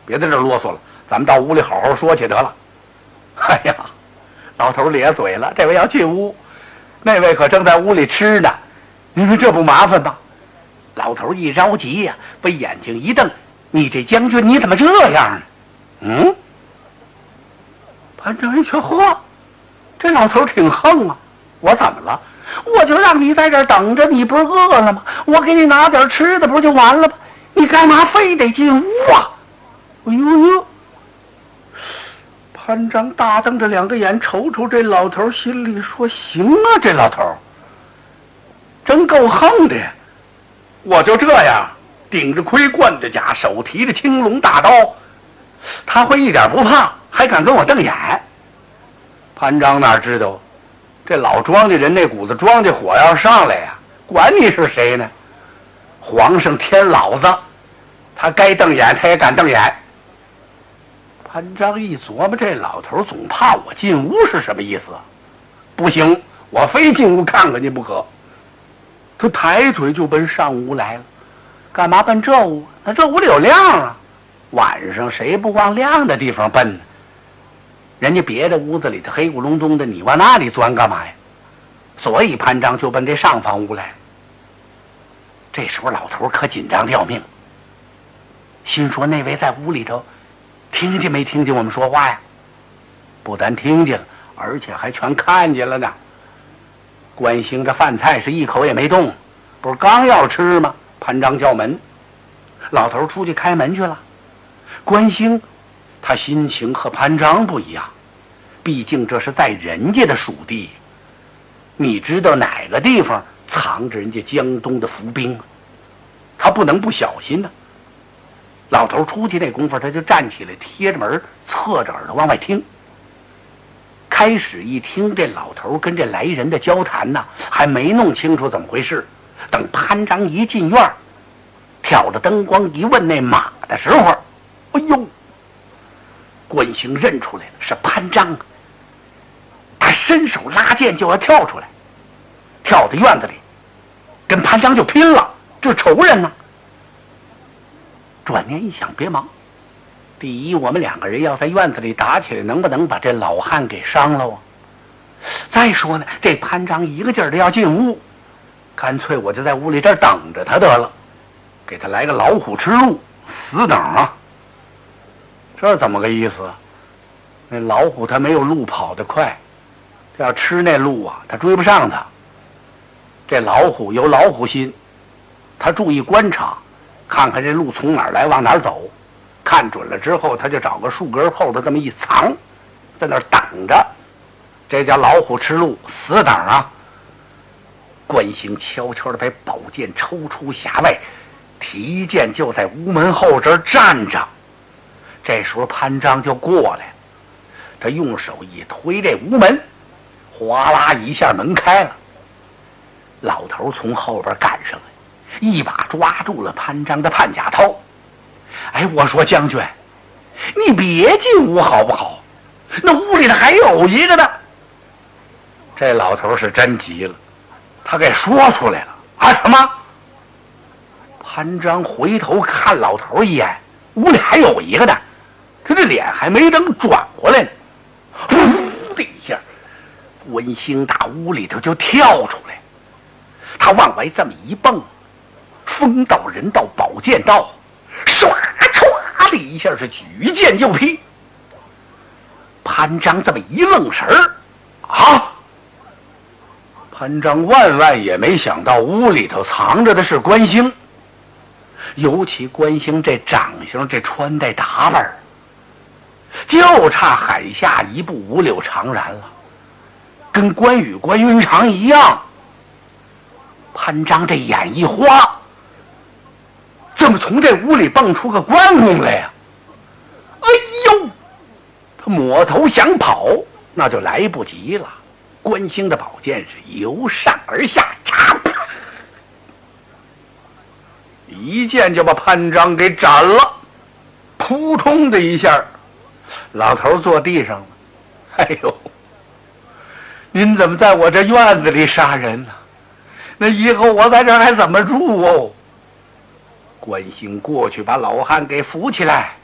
别在这儿啰嗦了，咱们到屋里好好说去得了。哎呀，老头咧嘴了，这位要进屋，那位可正在屋里吃呢，您说这不麻烦吗？老头一着急呀，把眼睛一瞪，你这将军你怎么这样呢？潘璋一瞧，嚯，这老头挺横啊，我怎么了？我就让你在这儿等着，你不是饿了吗？我给你拿点吃的不就完了吗？你干嘛非得进屋啊？哎呦呦！潘璋大瞪着两个眼瞅瞅这老头，心里说：行啊，这老头真够横的。我就这样顶着盔冠的甲，手提着青龙大刀，他会一点不怕，还敢跟我瞪眼？潘璋哪知道，这老庄稼人那股子庄稼火要上来呀，管你是谁呢？皇上天老子，他该瞪眼他也敢瞪眼。潘璋一琢磨，这老头总怕我进屋是什么意思？不行，我非进屋看看去不可。他抬腿就奔上屋来了。干嘛奔这屋？那这屋里有亮啊，晚上谁不往亮的地方奔呢？人家别的屋子里头黑咕隆咚的，你往那里钻干嘛呀？所以潘璋就奔这上房屋来。这时候老头可紧张的要命，心说那位在屋里头听见没听见我们说话呀？不但听见了，而且还全看见了呢。关兴这饭菜是一口也没动，不是刚要吃吗？潘璋叫门，老头出去开门去了。关兴他心情和潘璋不一样，毕竟这是在人家的属地，你知道哪个地方藏着人家江东的伏兵，他不能不小心呢。老头出去那功夫，他就站起来，贴着门，侧着耳朵往外听。开始一听这老头跟这来人的交谈呢，还没弄清楚怎么回事。等潘璋一进院，挑着灯光一问那马的时候，哎呦，关兴认出来了，是潘璋。他伸手拉剑就要跳出来，跳到院子里，跟潘璋就拼了，这仇人呢。转念一想，别忙。第一，我们两个人要在院子里打起来，能不能把这老汉给伤了啊？再说呢，这潘璋一个劲儿的要进屋，干脆我就在屋里这儿等着他得了，给他来个老虎吃鹿，死等啊！这怎么个意思？那老虎它没有鹿跑得快，这要吃那鹿啊，它追不上它。这老虎有老虎心，他注意观察，看看这鹿从哪儿来往哪儿走，看准了之后，他就找个树根后头这么一藏，在那儿等着。这叫老虎吃鹿，死等啊！关兴悄悄地把宝剑抽出匣外，提剑就在屋门后这儿站着。这时候潘璋就过来了，他用手一推这屋门，哗啦一下门开了。老头从后边赶上来，一把抓住了潘璋的半甲套。哎，我说将军，你别进屋好不好？那屋里头还有一个呢。这老头是真急了，他给说出来了啊！什么？潘璋回头看老头一眼，屋里还有一个呢，他这脸还没等转过来呢，呼的一下，关兴打屋里头就跳出来，他往外这么一蹦，风刀人刀宝剑刀，唰唰的一下是举剑就劈。潘璋这么一愣神儿，啊！潘璋万万也没想到屋里头藏着的是关兴，尤其关兴这长相这穿戴打扮，就差海下一步五柳长髯了，跟关羽关云长一样。潘璋这眼一花，怎么从这屋里蹦出个关公来呀？哎呦，他抹头想跑，那就来不及了。关兴的宝剑是由上而下，一剑就把潘璋给斩了，扑通的一下，老头坐地上了。哎呦，您怎么在我这院子里杀人呢？那以后我在这儿还怎么住哦？关兴过去把老汉给扶起来，